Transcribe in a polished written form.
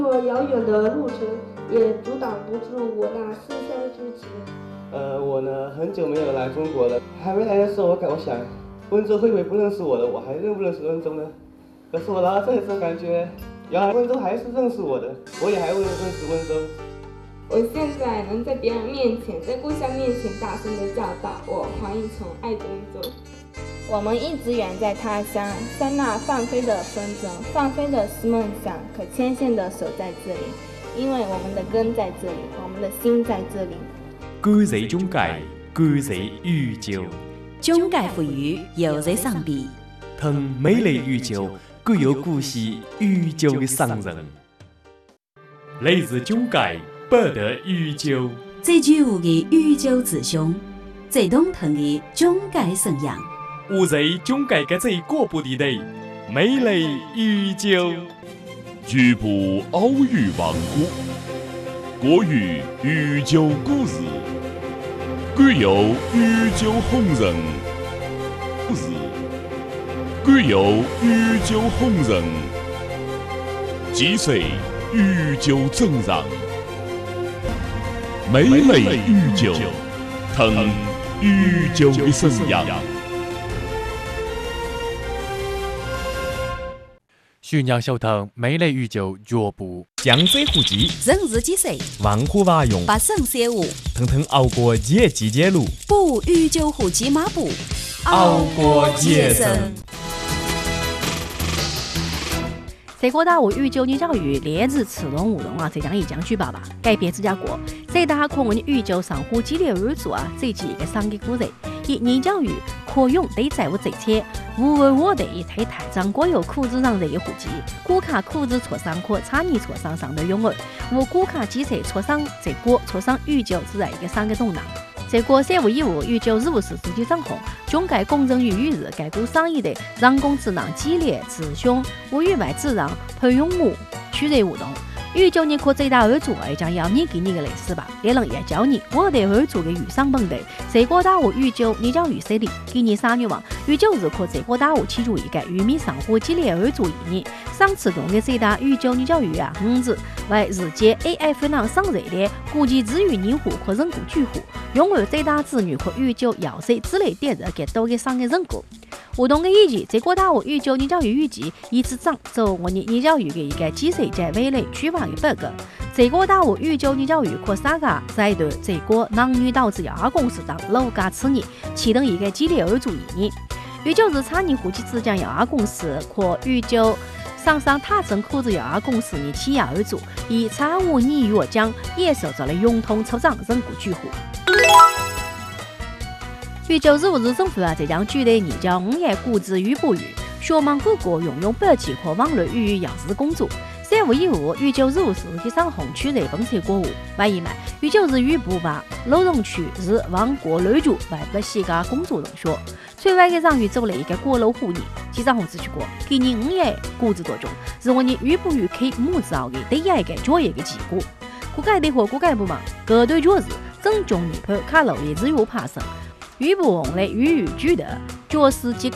这么遥远的路程也阻挡不住我那思乡之情。 我呢很久没有来中国了，还没来的时候我想，温州会不会不认识我的？我还认不认识温州呢？可是我来到这里之后感觉，原来温州还是认识我的，我也还会认识温州。 我现在能在别人面前，在故乡面前大声地叫道：“我黄一从爱温州。”我们一直远在他乡，在那放飞的风筝，放飞的是梦想，可牵线的手在这里，因为我们的根在这里，我们的心在这里。 感谢中介，感谢宇宙， 中介赋予又在上边， 疼美丽宇宙，具有故事宇宙的商人。来自中介，不得宇宙。 最具有的宇宙志向，最动听的中介声音。 我在中介嘅最过步地带，美丽宇宙。 局部偶语王国，国语宇宙故事，具有宇宙红人故事，具有宇宙红人，击碎宇宙真人，美丽宇宙，疼宇宙的声音。 徐娘小腾美丽宇宙脚步，江水湖集， 人日几岁， 万户瓦用， 八省三五， 腾腾熬过野季节路， 步宇宙湖集马步， 熬过野生。 在各大宇宙日教育烈日赤龙活动啊，浙江亦将举办吧。改变芝加哥，在大可我的宇宙上湖激烈而做啊，这几个商业古人，以日教育可用对债务最切，无为我的推台长国有库子上热户籍，股卡库子磋商可产业磋商上的拥儿，无股卡机设磋商在国磋商宇宙自然一个商业动荡。这个3月1日，宇宙事务司司机掌控中介公正与日，该股商业的人工智能激烈雌雄无与外智能培养物取热活动。宇宙你可最大二组将要你给你个类似吧，也能也教你我的二组的预商本的，这个大我宇宙你将预设的给你3月望，宇宙日可这个大我起入一个玉米上火激烈二组一年，上次中的最大宇宙你叫鱼啊5日为日间 AI 非常上热的估计至于年户可人工巨户，拥有最大子女可宇宙要塞之类点热给多个商业人口。活动的意义，这个大我宇宙你教育预计一次涨走我你教育的一个几岁在未来区划的8个。这个大我宇宙你教育可3个在对这个男女导致2公司当楼价次年，其中一个激烈而足一年。宇宙是产业户籍之将2公司可宇宙上上塔镇库子2公司你企业而足，以产物你与我将也受到了融通抽涨人股巨户。宇宙日日政府这将举例你叫5月股子与不语，学盲各国用用本期可网络与要事工作。3月1日，宇宙日司机上红区内崩车过户，外一卖宇宙日与不把楼龙区日王国内主外不西家工作人说，最外的上宇走了一个过楼户呢，机长红自去过，给你5月股子多种，是我你与不与开母子后的第一个作业的结果。股改的和股改不忙，各队角日正中日盘卡路也只有爬升。与不红的与举的，就是结